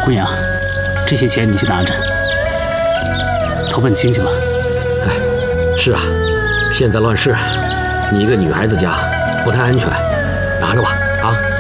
姑娘，这些钱你就拿着，投奔亲戚吧。 哎，是啊，现在乱世，你一个女孩子家不太安全，拿着吧啊。